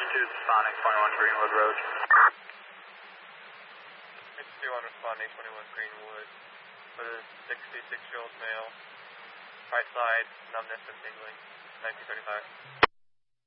responding 21 Greenwood Road. 61 responding 21 Greenwood with a 66-year-old male. Right side, numbness and tingling. 1935.